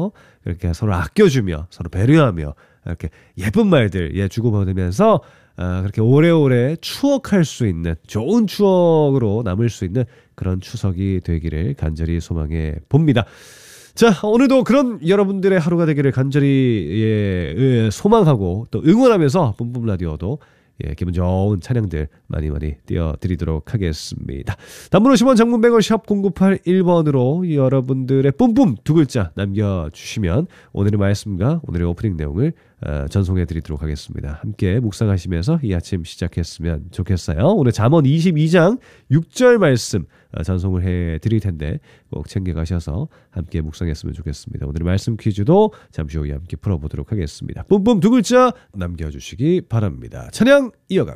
사이에서 이렇게 서로 아껴주며 서로 배려하며 이렇게 예쁜 말들 주고받으면서 그렇게 오래오래 추억할 수 있는 좋은 추억으로 남을 수 있는 그런 추석이 되기를 간절히 소망해 봅니다. 자, 오늘도 그런 여러분들의 하루가 되기를 간절히 소망하고 또 응원하면서 뿜뿜 라디오도 기분 좋은 찬양들 많이 띄워드리도록 하겠습니다. 단문 50원, 장문 100원, 샵 0981번으로 여러분들의 뿜뿜 두 글자 남겨주시면 오늘의 말씀과 오늘의 오프닝 내용을 전송해드리도록 하겠습니다. 함께 묵상하시면서 이 아침 시작했으면 좋겠어요. 오늘 잠언 22장 6절 말씀 전송을 해드릴 텐데 꼭 챙겨가셔서 함께 묵상했으면 좋겠습니다. 오늘의 말씀 퀴즈도 잠시 후에 함께 풀어보도록 하겠습니다. 뿜뿜 두 글자 남겨주시기 바랍니다. 찬양 이어갑니다.